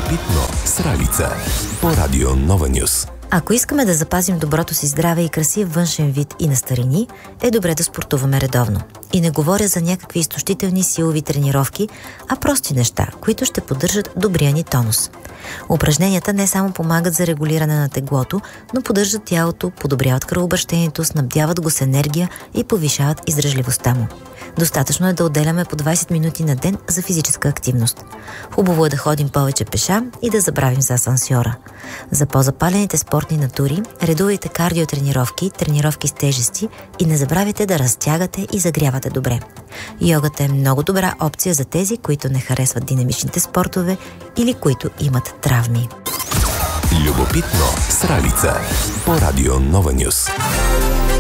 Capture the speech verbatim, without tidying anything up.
Любопитно с Ралица по Радио Нова Нюс. Ако искаме да запазим доброто си здраве и красив външен вид и на старини, е добре да спортуваме редовно. И не говоря за някакви изтощителни силови тренировки, а прости неща, които ще поддържат добрия ни тонус. Упражненията не само помагат за регулиране на теглото, но поддържат тялото, подобряват кръвообращението, снабдяват го с енергия и повишават издръжливостта му. Достатъчно е да отделяме по двайсет минути на ден за физическа активност. Хубаво е да ходим повече пеша и да забравим за асансьора. За по-запалените спортни натури редувайте кардиотренировки, тренировки с тежести и не забравяйте да разтягате и загрявате добре. Йогата е много добра опция за тези, които не харесват динамичните спортове или които имат травми. Любопитно с Ралица по Радио Нова Нюс.